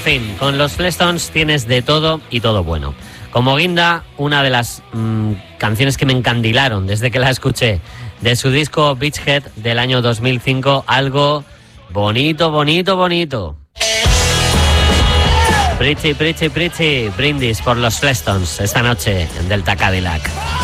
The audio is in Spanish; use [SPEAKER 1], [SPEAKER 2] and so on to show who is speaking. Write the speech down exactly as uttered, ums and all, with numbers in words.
[SPEAKER 1] fin, con los Flintstones tienes de todo y todo bueno. Como guinda, una de las mmm, canciones que me encandilaron desde que la escuché, de su disco Beachhead del año dos mil cinco, algo bonito, bonito, bonito. Pretty, pretty, pretty, brindis por los Flintstones esta noche en Delta Cadillac.